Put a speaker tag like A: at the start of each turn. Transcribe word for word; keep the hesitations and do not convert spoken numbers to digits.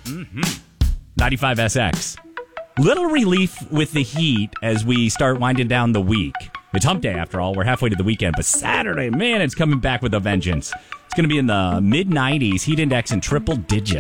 A: ninety-five S X. Little relief with the heat as we start winding down the week. It's hump day, after all. We're halfway to the weekend. But Saturday, man, it's coming back with a vengeance. It's going to be in the mid nineties, heat index in triple digits.